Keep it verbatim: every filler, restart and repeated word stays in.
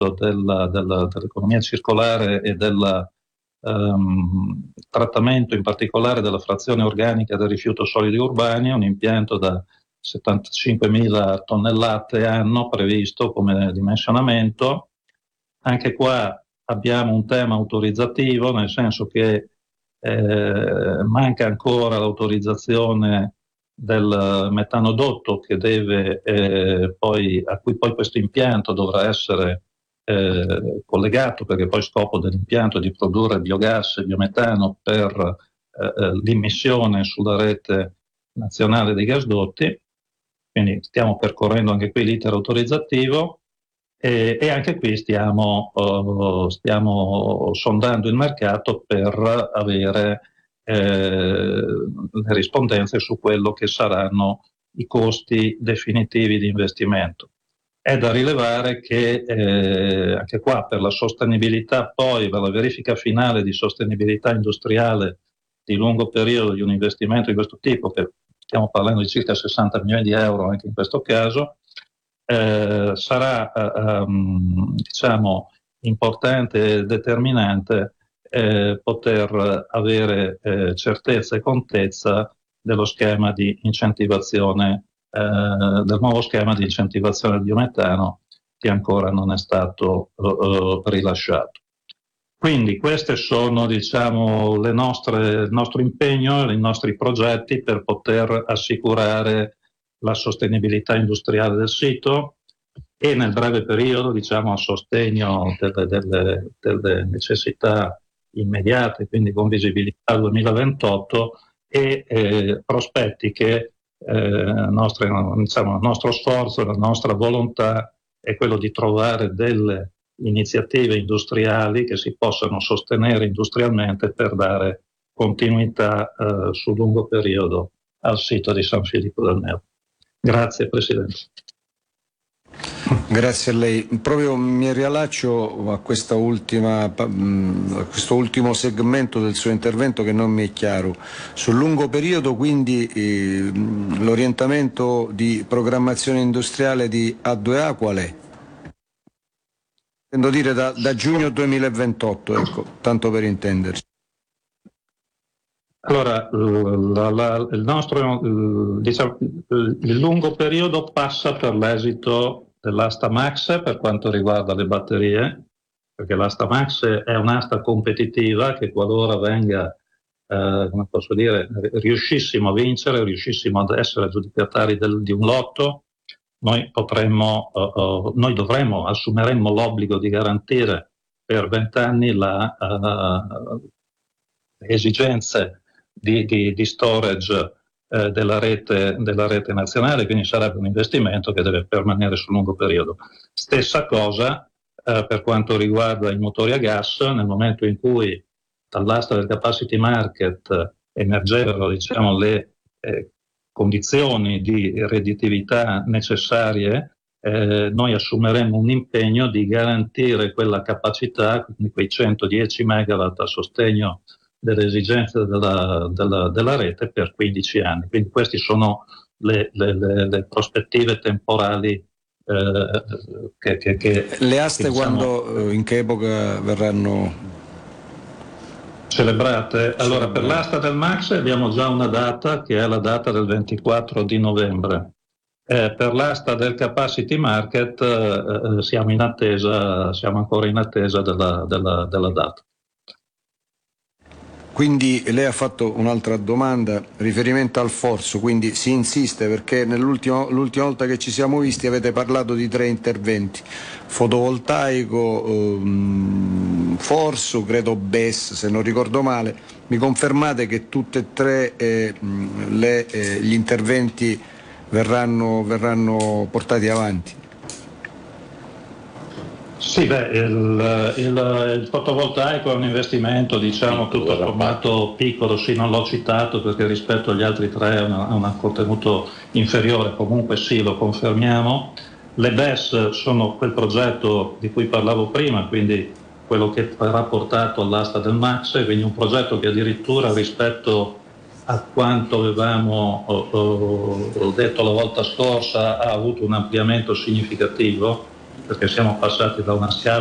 della, della, dell'economia circolare e del um, trattamento in particolare della frazione organica del rifiuto solidi urbani, un impianto da settantacinquemila tonnellate anno previsto come dimensionamento. Anche qua abbiamo un tema autorizzativo, nel senso che eh, manca ancora l'autorizzazione del metanodotto che deve, eh, poi, a cui poi questo impianto dovrà essere eh, collegato, perché poi scopo dell'impianto è di produrre biogas e biometano per eh, l'immissione sulla rete nazionale dei gasdotti. Quindi stiamo percorrendo anche qui l'iter autorizzativo e, e anche qui stiamo, uh, stiamo sondando il mercato per avere eh, le rispondenze su quello che saranno i costi definitivi di investimento. È da rilevare che eh, anche qua per la sostenibilità, poi per la verifica finale di sostenibilità industriale di lungo periodo di un investimento di questo tipo, che stiamo parlando di circa sessanta milioni di euro anche in questo caso, eh, sarà eh, um, diciamo importante e determinante eh, poter avere eh, certezza e contezza dello schema di incentivazione, eh, del nuovo schema di incentivazione del biometano che ancora non è stato uh, rilasciato. Quindi queste sono, diciamo, le nostre, il nostro impegno, i nostri progetti per poter assicurare la sostenibilità industriale del sito e nel breve periodo, diciamo, a sostegno delle, delle, delle necessità immediate, quindi con visibilità duemilaventotto e eh, prospetti che eh, nostre, diciamo, il nostro sforzo, la nostra volontà è quello di trovare delle iniziative industriali che si possano sostenere industrialmente per dare continuità eh, sul lungo periodo al sito di San Filippo del Melo. Grazie Presidente. Grazie a lei. Proprio mi riallaccio a questa ultima, a questo ultimo segmento del suo intervento che non mi è chiaro. Sul lungo periodo, quindi, eh, l'orientamento di programmazione industriale di A due A qual è? Intendo dire da, da giugno duemilaventotto, ecco, tanto per intenderci. Allora, la, la, il nostro diciamo, il lungo periodo passa per l'esito dell'asta Max per quanto riguarda le batterie, perché l'asta Max è un'asta competitiva che qualora venga, eh, come posso dire, riuscissimo a vincere, riuscissimo ad essere aggiudicatari del, di un lotto, noi potremmo, uh, uh, noi dovremmo, assumeremmo l'obbligo di garantire per vent'anni la, uh, le esigenze di, di, di storage eh, della, rete, della rete nazionale, quindi sarebbe un investimento che deve permanere sul lungo periodo. Stessa cosa eh, per quanto riguarda i motori a gas, nel momento in cui dall'asta del capacity market emergevano, diciamo, le eh, condizioni di redditività necessarie, eh, noi assumeremo un impegno di garantire quella capacità, quindi quei centodieci megawatt a sostegno delle esigenze della, della, della rete per quindici anni. Quindi queste sono le, le, le, le prospettive temporali eh, che, che, che le aste che, diciamo, quando, in che epoca verranno celebrate? Allora, per l'asta del Max abbiamo già una data che è la data del ventiquattro di novembre. Eh, per l'asta del capacity market eh, siamo in attesa, siamo ancora in attesa della, della, della data. Quindi lei ha fatto un'altra domanda, riferimento al Forso, quindi si insiste perché nell'ultima l'ultima volta che ci siamo visti avete parlato di tre interventi, fotovoltaico, ehm, Forso, credo B E S se non ricordo male. Mi confermate che tutte e tre eh, le, eh, gli interventi verranno, verranno portati avanti? Sì, beh, il, il, il fotovoltaico è un investimento, diciamo, tutto sommato piccolo, sì, non l'ho citato perché rispetto agli altri tre ha un contenuto inferiore, comunque sì, lo confermiamo. Le B E S sono quel progetto di cui parlavo prima, quindi quello che verrà portato all'asta del Max, quindi un progetto che addirittura rispetto a quanto avevamo oh, oh, detto la volta scorsa ha avuto un ampliamento significativo. perché siamo passati da una schiava